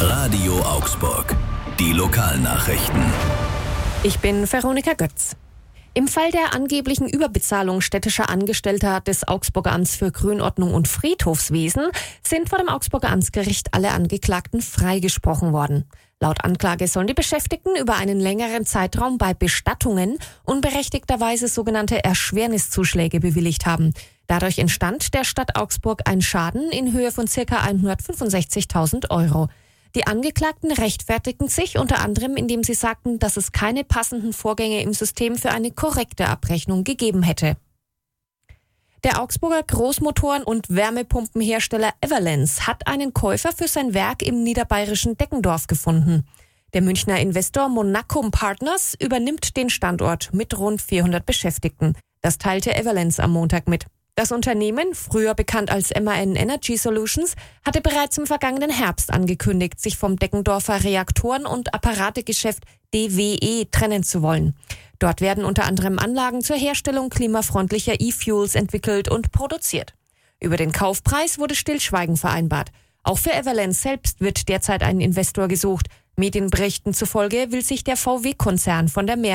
Radio Augsburg. Die Lokalnachrichten. Ich bin Veronika Götz. Im Fall der angeblichen Überbezahlung städtischer Angestellter des Augsburger Amts für Grünordnung und Friedhofswesen sind vor dem Augsburger Amtsgericht alle Angeklagten freigesprochen worden. Laut Anklage sollen die Beschäftigten über einen längeren Zeitraum bei Bestattungen unberechtigterweise sogenannte Erschwerniszuschläge bewilligt haben. Dadurch entstand der Stadt Augsburg ein Schaden in Höhe von ca. 165.000 Euro. Die Angeklagten rechtfertigten sich unter anderem, indem sie sagten, dass es keine passenden Vorgänge im System für eine korrekte Abrechnung gegeben hätte. Der Augsburger Großmotoren- und Wärmepumpenhersteller Everlens hat einen Käufer für sein Werk im niederbayerischen Deckendorf gefunden. Der Münchner Investor Monacum Partners übernimmt den Standort mit rund 400 Beschäftigten. Das teilte Everlens am Montag mit. Das Unternehmen, früher bekannt als MAN Energy Solutions, hatte bereits im vergangenen Herbst angekündigt, sich vom Deckendorfer Reaktoren- und Apparategeschäft DWE trennen zu wollen. Dort werden unter anderem Anlagen zur Herstellung klimafreundlicher E-Fuels entwickelt und produziert. Über den Kaufpreis wurde Stillschweigen vereinbart. Auch für Everlens selbst wird derzeit ein Investor gesucht. Medienberichten zufolge will sich der VW-Konzern von der